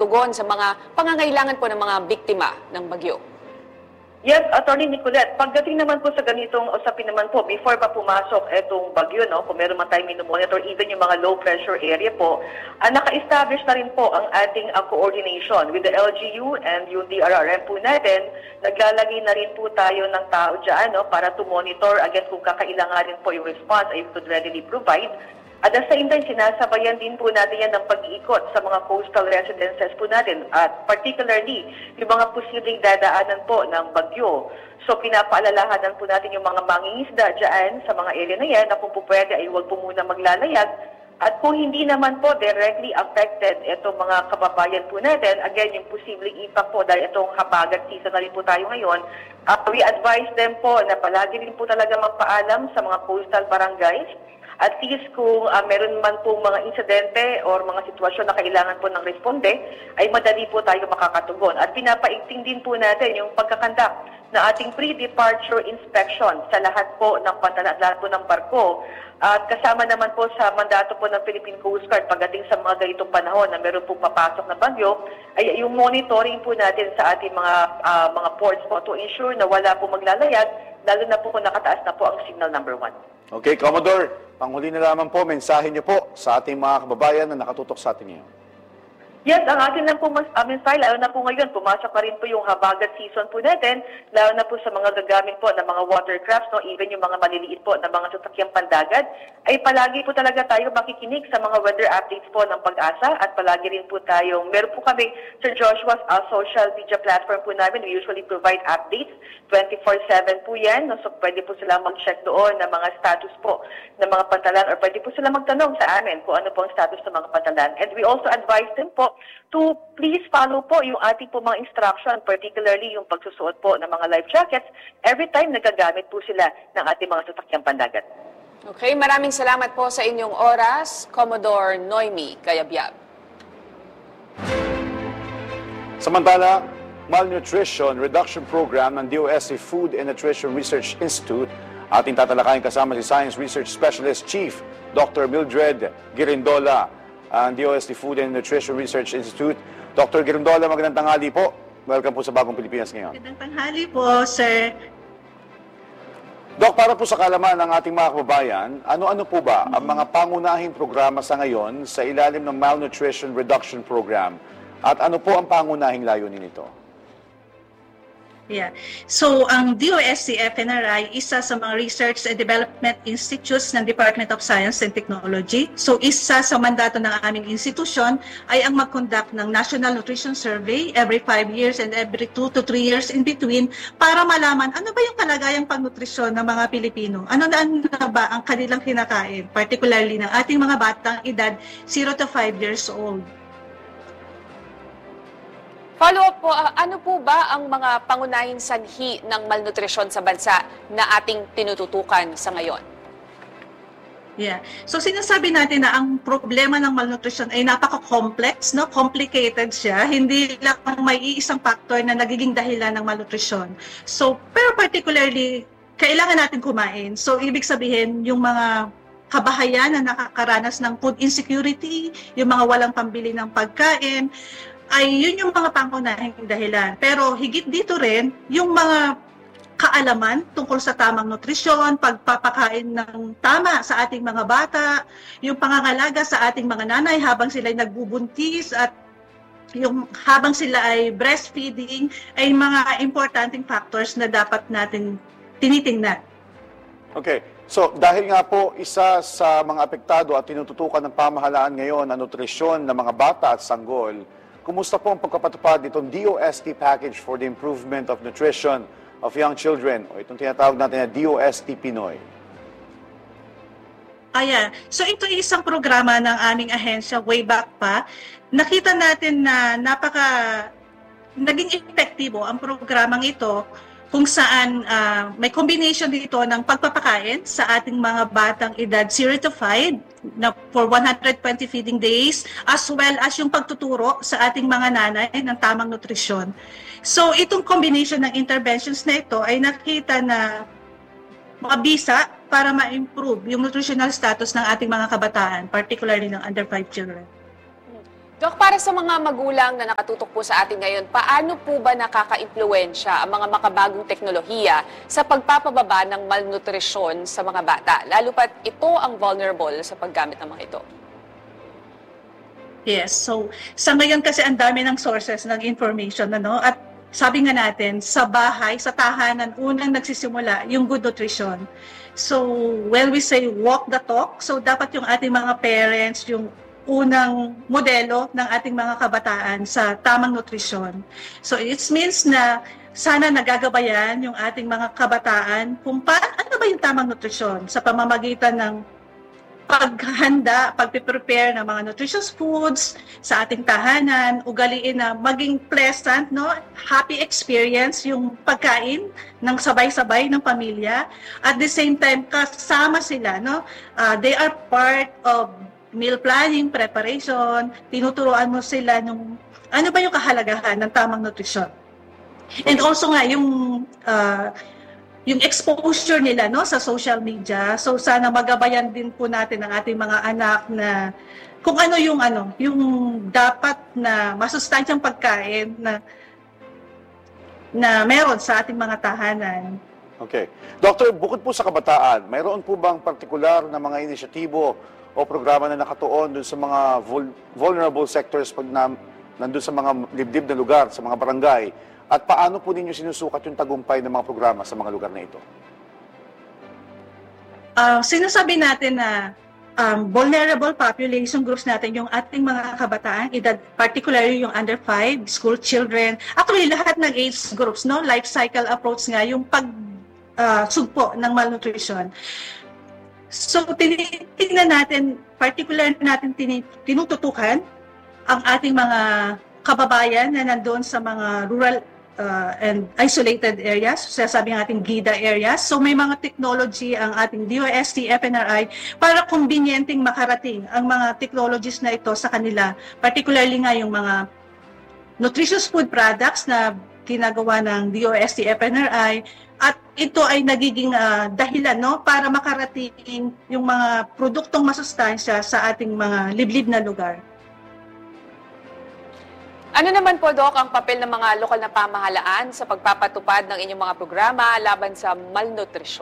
makatugon sa mga pangangailangan po ng mga biktima ng bagyo? Yes, Attorney Nicolette, pagdating naman po sa ganitong usapin naman po, before pa pumasok itong bagyo, no, kung meron man tayong minomonitor, even yung mga low pressure area po, naka-establish na rin po ang ating coordination with the LGU and yung DRRM po natin. Naglalagay na rin po tayo ng tao dyan, no, para to monitor again kung kakailanganin po yung response ay could readily provide. At the same time, sinasabayan din po natin yan ng pag-iikot sa mga coastal residences po natin at particularly yung mga posibleng dadaanan po ng bagyo. So pinapaalalahanan po natin yung mga mangingisda dyan sa mga area na yan na kung po pwede ay huwag po muna maglalayag. At kung hindi naman po directly affected itong mga kababayan po natin, again, yung posibleng impact po dahil itong habagat season na rin po tayo ngayon, we advise them po na palagi rin po talaga magpaalam sa mga coastal barangays. At least kung meron man pong mga insidente or mga sitwasyon na kailangan po ng responde, ay madali po tayo makakatugon. At pinapaigting din po natin yung pagkakandak na ating pre-departure inspection sa lahat po ng pantalan, lahat po ng barko. At kasama naman po sa mandato po ng Philippine Coast Guard pagdating sa mga ganitong panahon na meron pong papasok na bagyo, ay yung monitoring po natin sa ating mga ports po to ensure na wala po maglalayag, lalo na po kung nakataas na po ang signal number 1. Okay, Commodore, panghuli na lamang po, mensahe niyo po sa ating mga kababayan na nakatutok sa atin ngayon. Yes, ang atin lang po mensahe, lalo na po ngayon, pumasok pa rin po yung habagat season po natin, lalo na po sa mga gagamit po ng mga watercrafts, no, even yung mga maliliit po na mga sasakyang pandagat, ay palagi po talaga tayo makikinig sa mga weather updates po ng Pag-asa at palagi rin po tayong, meron po kami, Sir Joshua's social media platform po namin, we usually provide updates, 24/7 po yan, no, so pwede po sila mag-check doon ng mga status po ng mga pantalan or pwede po sila magtanong sa amin kung ano po ang status ng mga pantalan. And we also advise them po to please follow po yung ating po mga instruction, particularly yung pagsusuot po ng mga life jackets every time nagagamit po sila ng ating mga sasakyang pandagat. Okay, maraming salamat po sa inyong oras, Commodore Noemi Cayabyab. Samantala, Malnutrition Reduction Program ng DOST Food and Nutrition Research Institute, ating tatalakayin kasama si Science Research Specialist Chief Dr. Mildred Girindola, ang DOST Food and Nutrition Research Institute. Dr. Girindola, magandang tanghali po. Welcome po sa Bagong Pilipinas ngayon. Magandang tanghali po, sir. Doc, para po sa kalaman ng ating mga kababayan, ano-ano po ba ang mga pangunahing programa sa ngayon sa ilalim ng Malnutrition Reduction Program? At ano po ang pangunahing layunin nito? Yeah. So, ang DOST-FNRI, isa sa mga research and development institutes ng Department of Science and Technology. So, isa sa mandato ng aming institusyon ay ang mag-conduct ng National Nutrition Survey every 5 years and every 2 to 3 years in between para malaman ano ba yung kalagayang pang-nutrisyon ng mga Pilipino. Ano na ba ang kanilang kinakain, particularly ng ating mga batang edad 0 to 5 years old. Follow-up po, ano po ba ang mga pangunahing sanhi ng malnutrisyon sa bansa na ating tinututukan sa ngayon? Yeah. So sinasabi natin na ang problema ng malnutrition ay napaka-complex, no? Complicated siya. Hindi lang may iisang factor na nagiging dahilan ng malnutrition. So, pero particularly, kailangan natin kumain. So, ibig sabihin, yung mga kabahayan na nakakaranas ng food insecurity, yung mga walang pambili ng pagkain, ay yun yung mga pangunahing dahilan. Pero higit dito rin, yung mga kaalaman tungkol sa tamang nutrisyon, pagpapakain ng tama sa ating mga bata, yung pangangalaga sa ating mga nanay habang sila ay nagbubuntis at yung habang sila ay breastfeeding ay mga importanteng factors na dapat natin tinitingnan. Okay. So, dahil nga po isa sa mga apektado at tinututukan ng pamahalaan ngayon ang nutrisyon ng mga bata at sanggol, kumusta po ang pagpapatupad nitong DOST Package for the Improvement of Nutrition of Young Children o itong tinatawag natin na DOST Pinoy? Ayan. So ito ay isang programa ng aming ahensya way back pa. Nakita natin na naging epektibo ang programang ito kung saan may combination dito ng pagpapakain sa ating mga batang edad 0 to 5 na for 120 feeding days, as well as yung pagtuturo sa ating mga nanay ng tamang nutrisyon. So itong combination ng interventions na ito ay nakita na mabisa para ma-improve yung nutritional status ng ating mga kabataan, particularly ng under 5 children. Dok, para sa mga magulang na nakatutok po sa atin ngayon, paano po ba nakaka-impluwensya ang mga makabagong teknolohiya sa pagpapababa ng malnutrisyon sa mga bata? Lalo pat ito ang vulnerable sa paggamit ng mga ito. Yes, so sa ngayon kasi ang dami ng sources ng information, ano? At sabi nga natin, sa bahay, sa tahanan, unang nagsisimula yung good nutrition. So when we say walk the talk, so dapat yung ating mga parents, yung unang modelo ng ating mga kabataan sa tamang nutrisyon. So it means na sana nagagabayan yung ating mga kabataan kung ano ba yung tamang nutrisyon sa pamamagitan ng paghahanda, pagpe-prepare ng mga nutritious foods sa ating tahanan, ugaliin na maging pleasant, no? Happy experience yung pagkain ng sabay-sabay ng pamilya. At the same time, kasama sila, no? They are part of meal planning, preparation, tinuturuan mo sila nung ano ba yung kahalagahan ng tamang nutrisyon. And also nga yung exposure nila, no, sa social media. So sana magabayan din po natin ang ating mga anak na kung ano yung dapat na masustansyang pagkain na meron sa ating mga tahanan. Okay. Doctor, bukod po sa kabataan, mayroon po bang partikular na mga inisyatibo o programa na nakatuon dun sa mga vulnerable sectors pag nandun sa mga dibdib na lugar, sa mga barangay? At paano po ninyo sinusukat yung tagumpay ng mga programa sa mga lugar na ito? Sinasabi natin na vulnerable population groups natin, yung ating mga kabataan, edad, particularly yung under 5, school children, actually lahat ng age groups, no, life cycle approach nga, yung pagsugpo ng malnutrition. So, tinitingnan natin, particular natin tinututukan ang ating mga kababayan na nandoon sa mga rural and isolated areas, sasabi ng ating GIDA areas. So, may mga technology ang ating DOST, FNRI para kumbinyenteng makarating ang mga technologies na ito sa kanila. Particularly nga yung mga nutritious food products na ginagawa ng DOST, FNRI. At ito ay nagiging dahilan, no, para makarating yung mga produktong masustansya sa ating mga liblib na lugar. Ano naman po, Doc, ang papel ng mga lokal na pamahalaan sa pagpapatupad ng inyong mga programa laban sa malnutrisyon?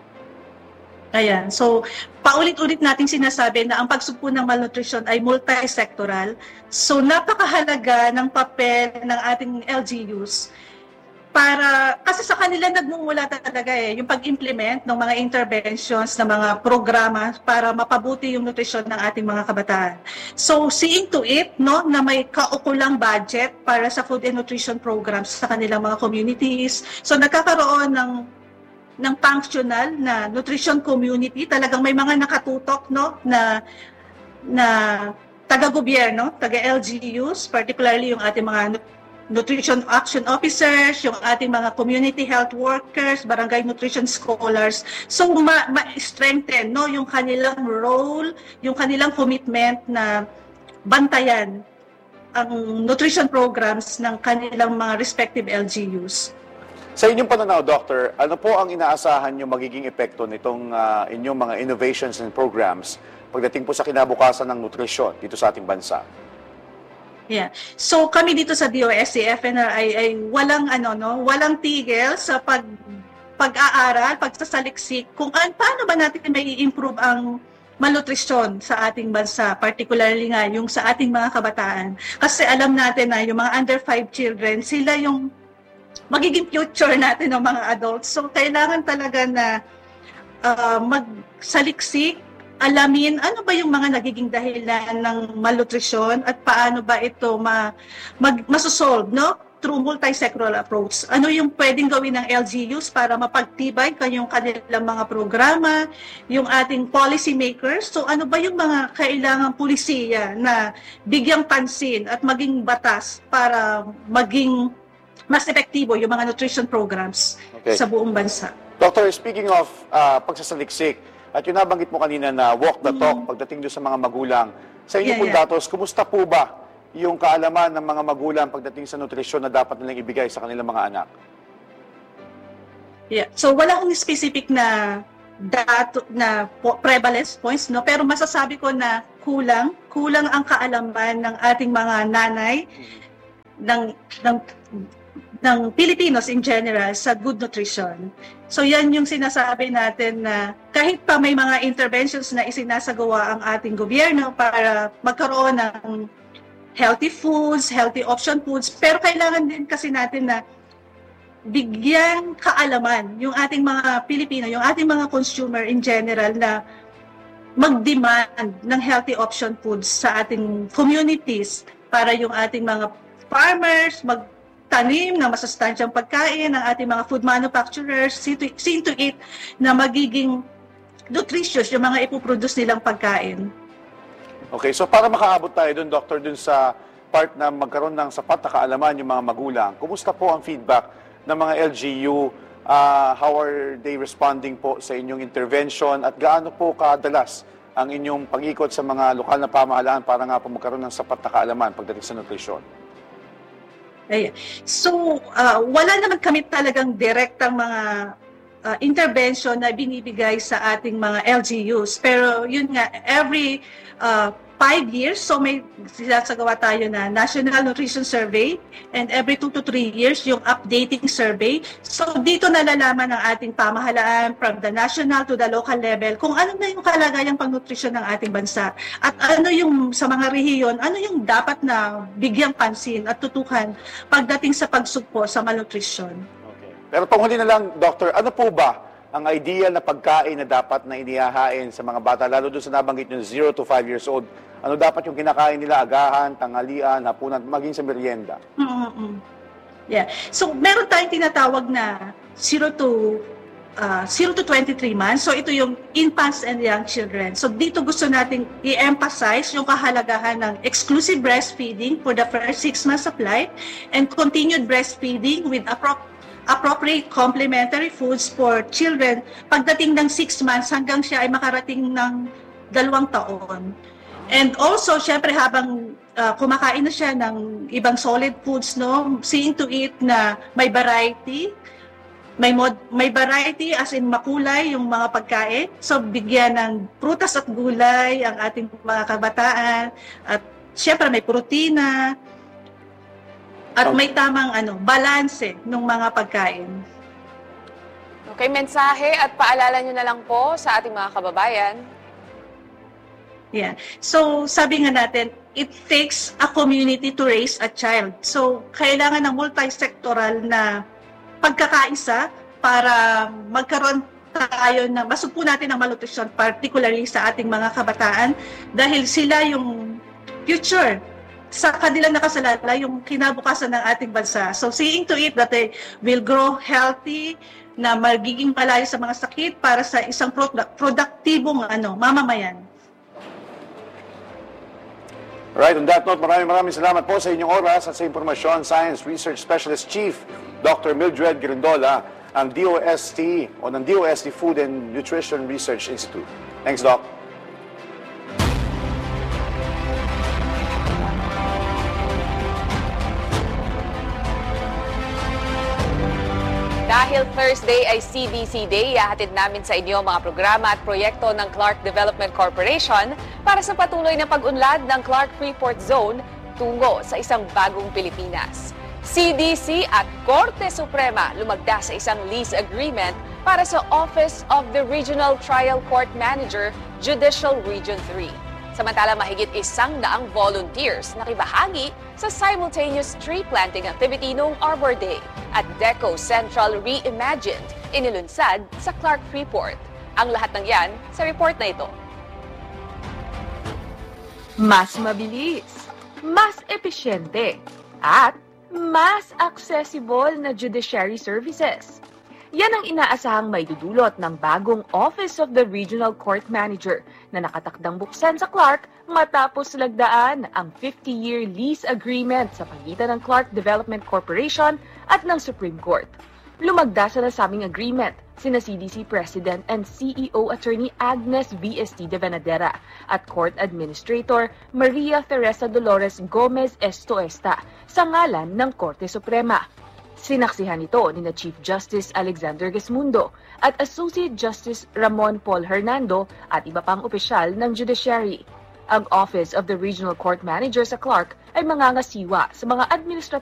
Ayan. So, paulit-ulit nating sinasabi na ang pagsugpo ng malnutrition ay multi-sectoral. So, napakahalaga ng papel ng ating LGUs kasi sa kanila nagmumula talaga yung pag-implement ng mga interventions, ng mga programa para mapabuti yung nutrisyon ng ating mga kabataan. So, seeing to it, no, na may kaukulang budget para sa food and nutrition programs sa kanilang mga communities. So, nagkakaroon ng functional na nutrition community, talagang may mga nakatutok, no, na taga-gobyerno, taga-LGUs, particularly yung ating mga nutrition action officers, yung ating mga community health workers, barangay nutrition scholars. So, ma-strengthen, no, yung kanilang role, yung kanilang commitment na bantayan ang nutrition programs ng kanilang mga respective LGUs. Sa inyong pananaw, Doctor, ano po ang inaasahan nyo magiging epekto nitong inyong mga innovations and programs pagdating po sa kinabukasan ng nutrisyon dito sa ating bansa? Yeah. So kami dito sa DOST, FNRI ay walang tigil sa pag-aaral, pagsasaliksik kung paano ba natin may i-improve ang malnutrisyon sa ating bansa, particularly nga yung sa ating mga kabataan. Kasi alam natin na yung mga under 5 children, sila yung magiging future natin ng mga adults. So kailangan talaga na magsaliksik, alamin ano ba yung mga nagiging dahilan ng malnutrisyon at paano ba ito masosolve, no, through multi-sectoral approach. Ano yung pwedeng gawin ng LGUs para mapagtibay yung kanilang mga programa, yung ating policy makers. So ano ba yung mga kailangang pulisiya na bigyang pansin at maging batas para maging mas epektibo yung mga nutrition programs sa buong bansa. Doctor, speaking of pagsasaliksik, at yung nabanggit mo kanina na walk the talk pagdating doon sa mga magulang, sa inyo pong datos, kumusta po ba yung kaalaman ng mga magulang pagdating sa nutrisyon na dapat nilang ibigay sa kanilang mga anak? Yeah. So wala akong specific na prevalence points, no? Pero masasabi ko na kulang ang kaalaman ng ating mga nanay ng Pilipinos in general sa good nutrition. So yan yung sinasabi natin na kahit pa may mga interventions na isinasagawa ang ating gobyerno para magkaroon ng healthy foods, healthy option foods, pero kailangan din kasi natin na bigyan kaalaman yung ating mga Pilipino, yung ating mga consumer in general na mag-demand ng healthy option foods sa ating communities para yung ating mga farmers magtanim ng masustansyang pagkain, ng ating mga food manufacturers, see to it na magiging nutritious yung mga ipoproduce nilang pagkain. Okay, so para makaabot tayo dun, Doctor, dun sa part na magkaroon ng sapat na kaalaman yung mga magulang, kumusta po ang feedback ng mga LGU? How are they responding po sa inyong intervention at gaano po kadalas ang inyong pag-ikot sa mga lokal na pamahalaan para nga po magkaroon ng sapat na kaalaman pagdating sa nutrisyon? So, wala naman kami talagang direktang mga intervention na binibigay sa ating mga LGUs. Pero yun nga, every 5 years, so may sinasagawa tayo na National Nutrition Survey, and every 2 to 3 years yung updating survey. So dito nalalaman ng ating pamahalaan from the national to the local level kung ano na yung kalagayang pang-nutrisyon ng ating bansa at ano yung sa mga rehiyon, ano yung dapat na bigyang pansin at tutukan pagdating sa pagsugpo sa malnutrisyon. Okay. Pero panghuli na lang, Doctor, ano po ba ang ideal na pagkain na dapat na inihahain sa mga bata, lalo doon sa nabanggit yung 0 to 5 years old? Ano dapat yung kinakain nila, agahan, tanghalian, hapunan, maging sa merienda? Yeah. So, meron tayong tinatawag na 0 to 23 months. So, ito yung infants and young children. So, dito gusto nating i-emphasize yung kahalagahan ng exclusive breastfeeding for the first 6 months of life and continued breastfeeding with appropriate complementary foods for children pagdating ng 6 months hanggang siya ay makarating ng 2 taon. And also, syempre habang kumakain na siya ng ibang solid foods, no, seeing to it na may variety, may variety as in makulay yung mga pagkain. So, bigyan ng prutas at gulay ang ating mga kabataan. At syempre may protina. At may tamang balanse ng mga pagkain. Okay, mensahe at paalala nyo na lang po sa ating mga kababayan. Yeah. So, sabi nga natin, it takes a community to raise a child. So, kailangan ng multi-sectoral na pagkakaisa para magkaroon tayo na masugpo natin ang malnutrisyon, particularly sa ating mga kabataan, dahil sila yung future. Sa kanila nakasalala yung kinabukasan ng ating bansa. So, seeing to it that they will grow healthy, na magiging malayo sa mga sakit para sa isang produktibong mamamayan. Right, on that note, maraming salamat po sa inyong oras at sa impormasyon. Science Research Specialist Chief Dr. Mildred Girondola, ang DOST o ng DOST Food and Nutrition Research Institute. Thanks, Doc. Dahil Thursday ay CDC Day, ihahatid namin sa inyo mga programa at proyekto ng Clark Development Corporation para sa patuloy na pag-unlad ng Clark Freeport Zone tungo sa isang bagong Pilipinas. CDC at Korte Suprema lumagda sa isang lease agreement para sa Office of the Regional Trial Court Manager, Judicial Region 3. Samantala, mahigit 100 volunteers nakibahagi sa simultaneous tree planting activity noong Arbor Day at Deco Central Reimagined inilunsad sa Clark Freeport. Ang lahat ng yan sa report na ito. Mas mabilis, mas epesyente, at mas accessible na judiciary services. Yan ang inaasahang maidudulot ng bagong Office of the Regional Court Manager na nakatakdang buksan sa Clark matapos lagdaan ang 50-year lease agreement sa pagitan ng Clark Development Corporation at ng Supreme Court. Lumagda sa nasabing agreement sina CDC President and CEO Attorney Agnes V.S.T. de Venadera at Court Administrator Maria Teresa Dolores Gomez Estoesta sa ngalan ng Korte Suprema. Sinaksihan ito ni na Chief Justice Alexander Gesmundo at Associate Justice Ramon Paul Hernando at iba pang opisyal ng judiciary. Ang Office of the Regional Court Manager sa Clark ay mangangasiwa sa mga administrative